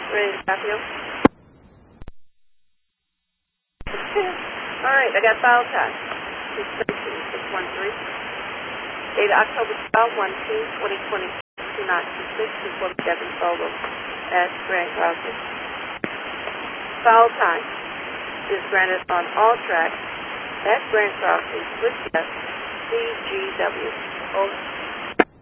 Ready to copy them? All right, I got file time. 613. Date October 12, 2020, 2926, before Devin Fogel at Grand Crossing. Foul time is granted on all tracks at Grand Crossing with CGW.